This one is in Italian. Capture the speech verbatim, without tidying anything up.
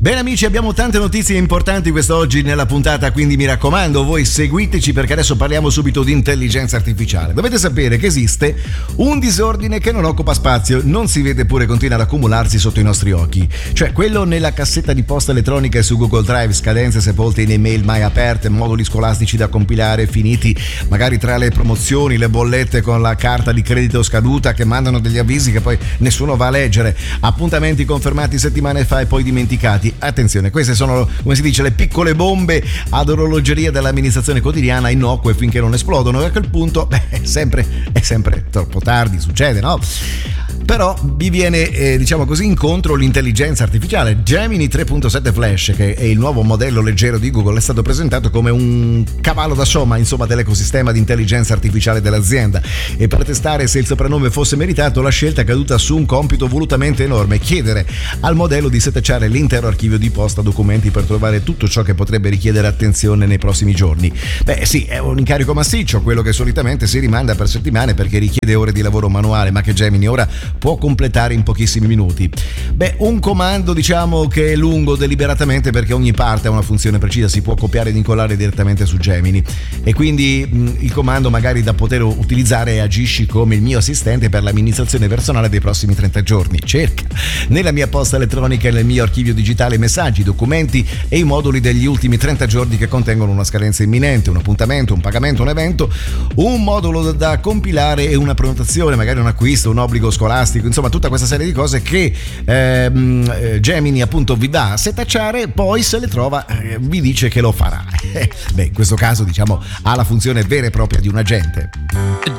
Bene amici, abbiamo tante notizie importanti quest'oggi nella puntata, quindi mi raccomando, voi seguiteci perché adesso parliamo subito di intelligenza artificiale. Dovete sapere che esiste un disordine che non occupa spazio, non si vede pure continua ad accumularsi sotto i nostri occhi, cioè quello nella cassetta di posta elettronica e su Google Drive, scadenze sepolte in email mai aperte, moduli scolastici da compilare finiti magari tra le promozioni, le bollette con la carta di credito scaduta che mandano degli avvisi che poi nessuno va a leggere, appuntamenti confermati settimane fa e poi dimenticati. Attenzione, queste sono, come si dice, le piccole bombe ad orologeria dell'amministrazione quotidiana, innocue finché non esplodono, e a quel punto beh, è sempre, è sempre troppo tardi, succede, no? Però vi viene eh, diciamo così incontro l'intelligenza artificiale. Gemini tre punto sette Flash, che è il nuovo modello leggero di Google, è stato presentato come un cavallo da somma insomma dell'ecosistema di intelligenza artificiale dell'azienda, e per testare se il soprannome fosse meritato la scelta è caduta su un compito volutamente enorme: chiedere al modello di setacciare l'intero archivio di posta documenti per trovare tutto ciò che potrebbe richiedere attenzione nei prossimi giorni. Beh sì, è un incarico massiccio, quello che solitamente si rimanda per settimane perché richiede ore di lavoro manuale, ma che Gemini ora può completare in pochissimi minuti. Beh, un comando diciamo che è lungo deliberatamente perché ogni parte ha una funzione precisa, si può copiare ed incollare direttamente su Gemini, e quindi mh, il comando magari da poter utilizzare è: agisci come il mio assistente per l'amministrazione personale dei prossimi trenta giorni. Cerca nella mia posta elettronica e nel mio archivio digitale messaggi, documenti e i moduli degli ultimi trenta giorni che contengono una scadenza imminente, un appuntamento, un pagamento, un evento, un modulo da compilare e una prenotazione, magari un acquisto, un obbligo scolastico, insomma tutta questa serie di cose che ehm, Gemini appunto vi dà a setacciare, poi se le trova eh, vi dice che lo farà. Beh, in questo caso diciamo ha la funzione vera e propria di un agente.